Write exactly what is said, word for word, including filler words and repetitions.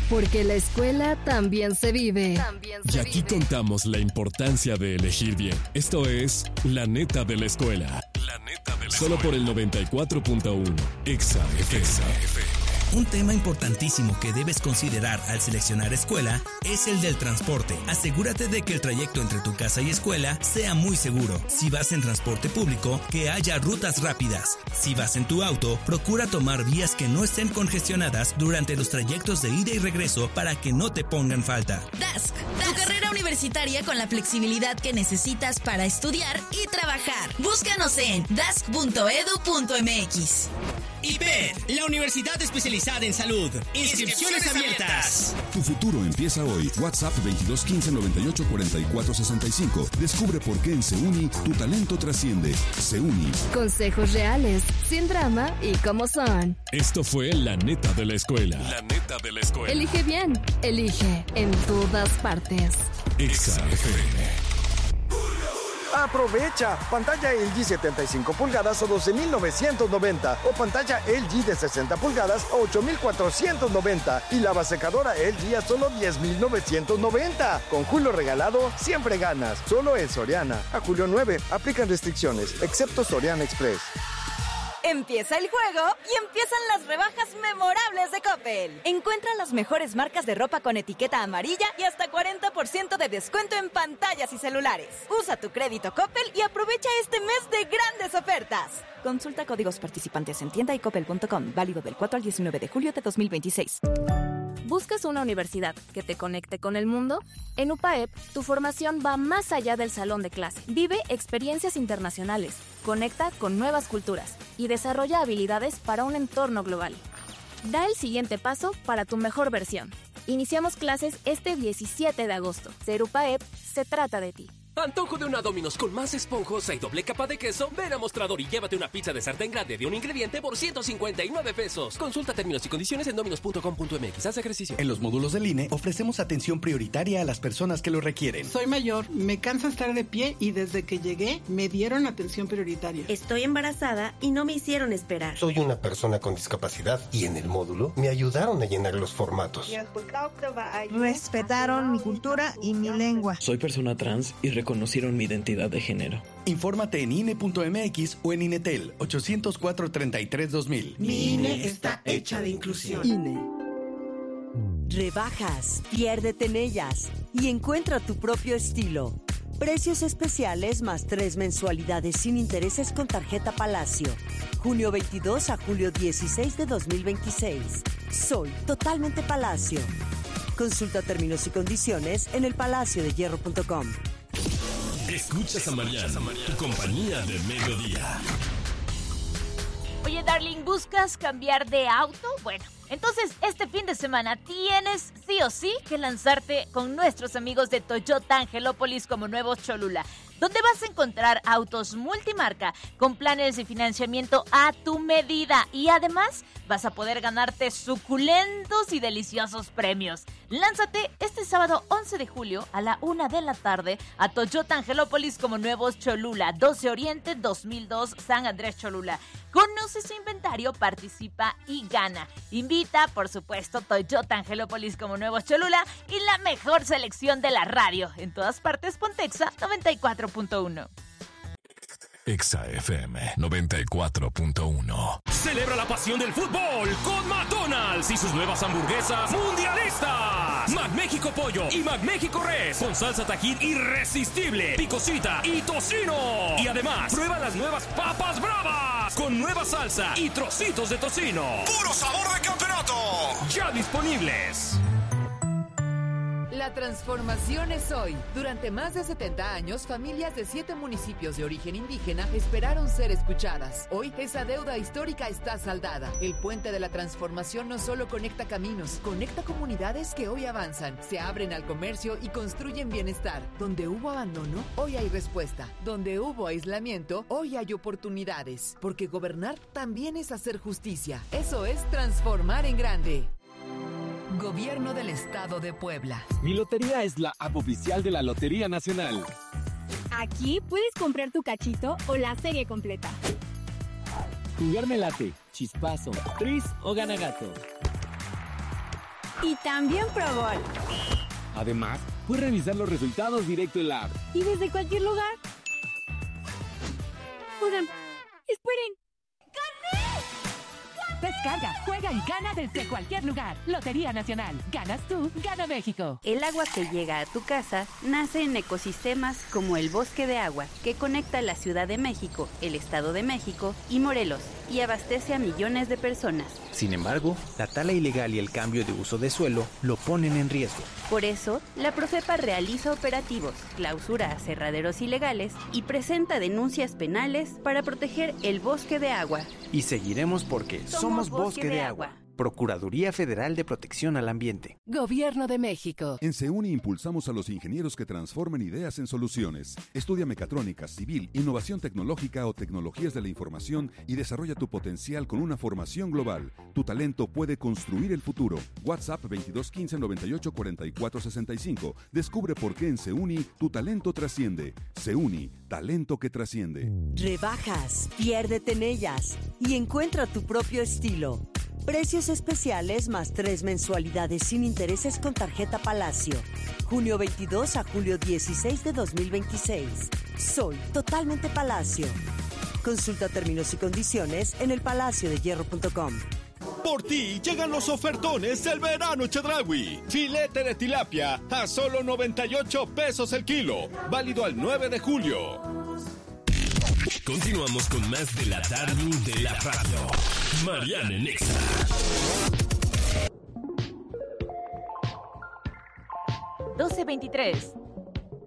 Porque la escuela también se vive. También se y aquí vive. Contamos la importancia de elegir bien. Esto es La Neta de la Escuela. La Neta de la Solo escuela. Por el noventa y cuatro punto uno. Exa F M. Un tema importantísimo que debes considerar al seleccionar escuela es el del transporte. Asegúrate de que el trayecto entre tu casa y escuela sea muy seguro. Si vas en transporte público, que haya rutas rápidas. Si vas en tu auto, procura tomar vías que no estén congestionadas durante los trayectos de ida y regreso para que no te pongan falta. Dask, tu carrera universitaria con la flexibilidad que necesitas para estudiar y trabajar. Búscanos en dask punto edu punto m x. I P E D, la Universidad Especializada en Salud. Inscripciones abiertas. Tu futuro empieza hoy. WhatsApp veintidós quince noventa y ocho cuarenta y cuatro sesenta y cinco. Descubre por qué en SEUNI tu talento trasciende. SEUNI. Consejos reales, sin drama y como son. Esto fue La Neta de la Escuela. La Neta de la Escuela. Elige bien. Elige en todas partes. Exa F M. Aprovecha, pantalla L G setenta y cinco pulgadas a doce mil novecientos noventa o pantalla L G de sesenta pulgadas a ocho mil cuatrocientos noventa y lava secadora L G a solo diez mil novecientos noventa. Con Julio regalado, siempre ganas. Solo en Soriana. A julio nueve, aplican restricciones, excepto Soriana Express. Empieza el juego y empiezan las rebajas memorables de Coppel. Encuentra las mejores marcas de ropa con etiqueta amarilla y hasta cuarenta por ciento de descuento en pantallas y celulares. Usa tu crédito Coppel y aprovecha este mes de grandes ofertas. Consulta códigos participantes en tienda y coppel punto com. Válido del cuatro al diecinueve de julio de dos mil veintiséis. ¿Buscas una universidad que te conecte con el mundo? En U P A E P, tu formación va más allá del salón de clase. Vive experiencias internacionales, conecta con nuevas culturas y desarrolla habilidades para un entorno global. Da el siguiente paso para tu mejor versión. Iniciamos clases este diecisiete de agosto. Ser U P A E P se trata de ti. Antojo de una Domino's con más esponjosa y doble capa de queso. Ven a Mostrador y llévate una pizza de sartén grande de un ingrediente por ciento cincuenta y nueve pesos. Consulta términos y condiciones en dominos punto com punto m x. Haz ejercicio. En los módulos del I N E ofrecemos atención prioritaria a las personas que lo requieren. Soy mayor, me cansa estar de pie y desde que llegué me dieron atención prioritaria. Estoy embarazada y no me hicieron esperar. Soy una persona con discapacidad y en el módulo me ayudaron a llenar los formatos. Respetaron mi cultura y mi lengua. Soy persona trans y reconocieron mi identidad de género. Infórmate en I N E punto m x o en Inetel ochocientos cuatro treinta y tres dos mil. Mi I N E está hecha de inclusión. I N E. Rebajas, piérdete en ellas y encuentra tu propio estilo. Precios especiales más tres mensualidades sin intereses con tarjeta Palacio. Junio veintidós a julio dieciséis de dos mil veintiséis. Soy totalmente Palacio. Consulta términos y condiciones en el palacio de hierro punto com. Escuchas a Mariana, tu compañía de mediodía. Oye, darling, ¿buscas cambiar de auto? Bueno, entonces este fin de semana tienes sí o sí que lanzarte con nuestros amigos de Toyota Angelópolis como Nuevos Cholula, donde vas a encontrar autos multimarca con planes de financiamiento a tu medida y además vas a poder ganarte suculentos y deliciosos premios. Lánzate este sábado once de julio a la una de la tarde a Toyota Angelópolis como Nuevos Cholula, doce Oriente dos mil dos San Andrés Cholula. Conoce su inventario, participa y gana. Invita, por supuesto, Toyota Angelópolis como Nuevos Cholula y la mejor selección de la radio. En todas partes, Pontexa noventa y cuatro punto uno. Exa F M noventa y cuatro punto uno. Celebra la pasión del fútbol con McDonald's y sus nuevas hamburguesas mundialistas. McMéxico Pollo y McMéxico Res con salsa Tajín irresistible, picosita y tocino. Y además, prueba las nuevas papas bravas con nueva salsa y trocitos de tocino. ¡Puro sabor de campeonato! Ya disponibles. La transformación es hoy. Durante más de setenta años, familias de siete municipios de origen indígena esperaron ser escuchadas. Hoy, esa deuda histórica está saldada. El puente de la transformación no solo conecta caminos, conecta comunidades que hoy avanzan, se abren al comercio y construyen bienestar. Donde hubo abandono, hoy hay respuesta. Donde hubo aislamiento, hoy hay oportunidades. Porque gobernar también es hacer justicia. Eso es transformar en grande. Gobierno del Estado de Puebla. Mi lotería es la app oficial de la Lotería Nacional. Aquí puedes comprar tu cachito o la serie completa. Jugar me late, chispazo, tris o gana gato. Y también Pro Gol. Además, puedes revisar los resultados directo en la app. Y desde cualquier lugar. Oigan, esperen. Descarga, juega y gana desde cualquier lugar. Lotería Nacional. Ganas tú, gana México. El agua que llega a tu casa nace en ecosistemas como el Bosque de Agua, que conecta la Ciudad de México, el Estado de México y Morelos, y abastece a millones de personas. Sin embargo, la tala ilegal y el cambio de uso de suelo lo ponen en riesgo. Por eso, la Profepa realiza operativos, clausura aserraderos ilegales y presenta denuncias penales para proteger el bosque de agua. Y seguiremos porque somos, somos Bosque, bosque de, de Agua. agua. Procuraduría Federal de Protección al Ambiente. Gobierno de México. En SEUNI impulsamos a los ingenieros que transforman ideas en soluciones. Estudia mecatrónica, civil, innovación tecnológica o tecnologías de la información y desarrolla tu potencial con una formación global. Tu talento puede construir el futuro. WhatsApp veintidós quince noventa y ocho cuarenta y cuatro sesenta y cinco. Descubre por qué en SEUNI tu talento trasciende. SEUNI, talento que trasciende. Rebajas, piérdete en ellas y encuentra tu propio estilo. Precios especiales más tres mensualidades sin intereses con tarjeta Palacio. Junio veintidós a julio dieciséis de dos mil veintiséis. Soy totalmente Palacio. Consulta términos y condiciones en el palacio de hierro punto com. Por ti llegan los ofertones del verano Chedraui. Filete de tilapia a solo noventa y ocho pesos el kilo. Válido al nueve de julio. Continuamos con más de la Darling de la radio. Mariana en Exa. doce veintitrés.